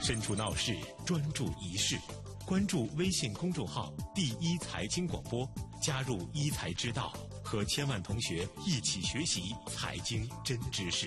身处闹市，专注一事。关注微信公众号“第一财经广播”，加入一财之道，和千万同学一起学习财经真知识。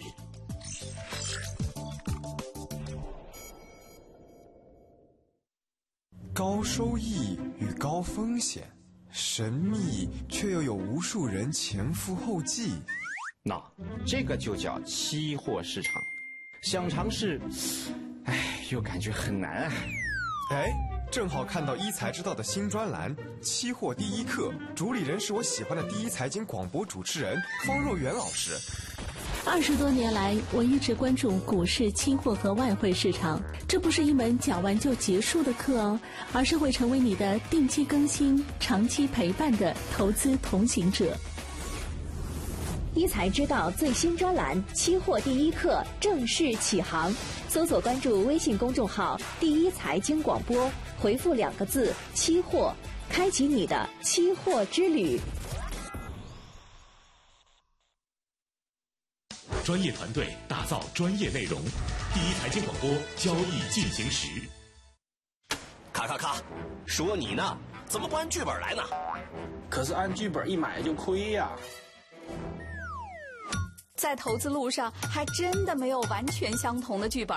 高收益与高风险，神秘却又有无数人前赴后继。 那这个就叫期货市场。想尝试，又感觉很难啊。 正好看到一财知道的新专栏《期货第一课》，主理人是我喜欢的第一财经广播主持人方若元老师。 20多年来，我一直关注股市、期货和外汇市场。这不是一门讲完就结束的课哦，而是会成为你的定期更新、长期陪伴的投资同行者。 一财知道最新专栏《期货第一课》正式启航，搜索关注微信公众号“第一财经广播”，回复2个字“期货”，开启你的期货之旅。 专业团队打造专业内容，第一财经广播交易进行时。 咔，说你呢，怎么不按剧本来呢？ 可是按剧本一买就亏呀。 在投资路上，还真的没有完全相同的剧本。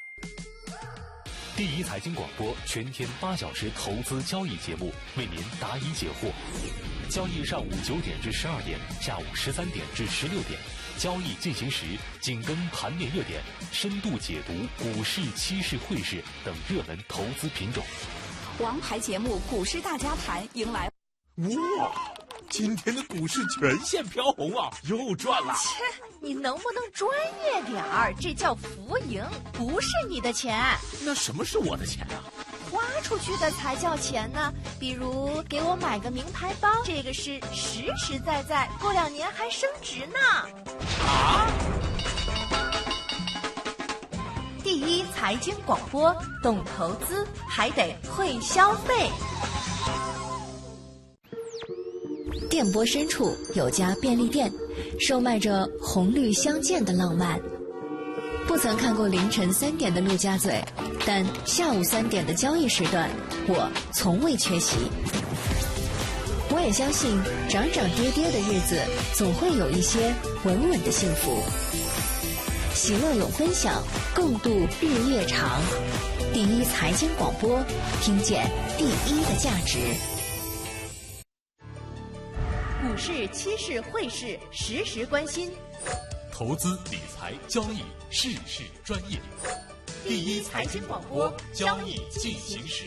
第一财经广播全天8小时投资交易节目，为您答疑解惑。交易上午9点至12点，下午13点至16点。交易进行时，紧跟盘面热点，深度解读股市、期市、汇市等热门投资品种。 王牌节目《股市大家谈》迎来。 哇！今天的股市全线飘红啊，又赚了！ 切，你能不能专业点儿？这叫浮盈，不是你的钱。 那什么是我的钱啊？ 花出去的才叫钱呢。比如给我买个名牌包，这个是实实在在，过2年还升值呢。 啊！ 第一财经广播，懂投资还得会消费。 电波深处有家便利店，售卖着红绿相间的浪漫。不曾看过凌晨3点的陆家嘴，但下午3点的交易时段，我从未缺席。我也相信，涨涨跌跌的日子，总会有一些稳稳的幸福。喜乐永分享，共度日夜长。第一财经广播，听见第一的价值。 股市、期市、汇市，时时关心。 投资理财交易，事事专业。第一财经广播，交易进行时。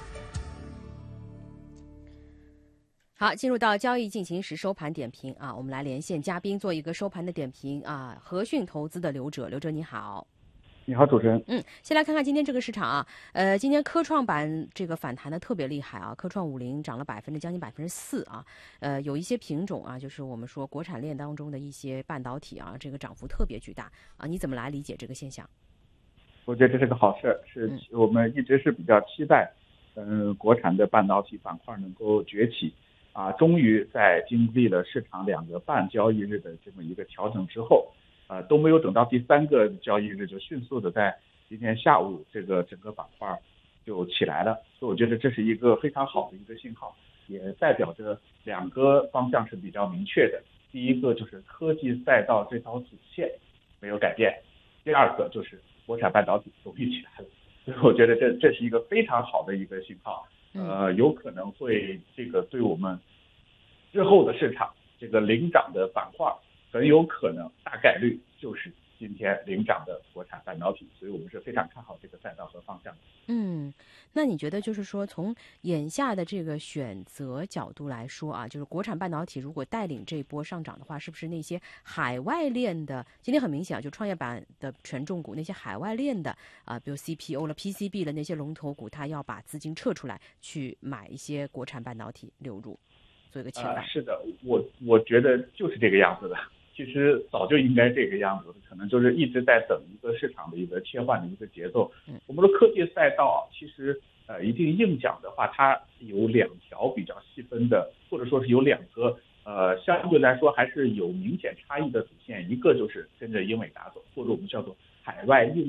好，进入到交易进行时收盘点评啊，我们来连线嘉宾做一个收盘的点评啊。和讯投资的刘哲你好。 你好，主持人。 先来看看今天这个市场啊，今天科创板这个反弹的特别厉害啊，科创50涨了将近4%啊，有一些品种啊，就是我们说国产链当中的一些半导体啊，这个涨幅特别巨大啊，你怎么来理解这个现象？ 我觉得这是个好事，是我们一直是比较期待，国产的半导体板块能够崛起啊，终于在经历了市场2个半交易日的这么一个调整之后。都没有等到第3个交易日，就迅速的在今天下午这个整个板块就起来了，所以我觉得这是一个非常好的一个信号，也代表着2个方向是比较明确的。第一个就是科技赛道这条主线没有改变，第2个就是国产半导体终于起来了，所以我觉得这是一个非常好的一个信号，有可能会这个对我们之后的市场这个领涨的板块。很有可能大概率就是今天领涨的国产半导体，所以我们是非常看好这个赛道和方向的。 那你觉得就是说从眼下的这个选择角度来说啊，就是国产半导体如果带领这一波上涨的话，是不是那些海外链的，今天很明显啊，就创业板的权重股那些海外链的啊，比如 CPO 了 PCB 了那些龙头股，它要把资金撤出来去买一些国产半导体流入，做一个切换。 是的，我觉得就是这个样子的。其实早就应该这个样子，可能就是一直在等一个市场的一个切换的一个节奏。我们的科技赛道其实一定硬讲的话，它有2条比较细分的，或者说是有2个相对来说还是有明显差异的主线，一个就是跟着英伟达走，或者我们叫做海外应